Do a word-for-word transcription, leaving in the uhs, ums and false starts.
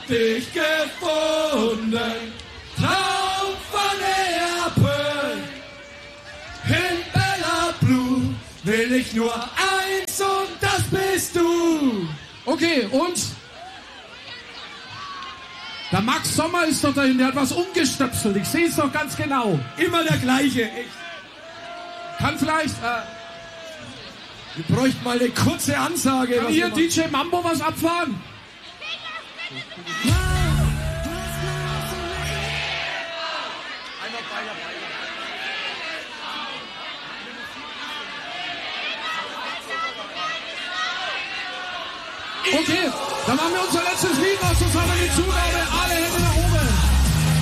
dich gefunden. Traum von Neapel. In Bella Blue will ich nur eins und das bist du. Okay, und? Der Max Sommer ist doch dahin, der hat was umgestöpselt. Ich sehe es doch ganz genau. Immer der gleiche. Ich Kann vielleicht... Äh, Wir bräuchten mal eine kurze Ansage. kann hier D J Mambo was abfahren? Okay, dann machen wir unser letztes Lied noch zusammen, die Zugabe.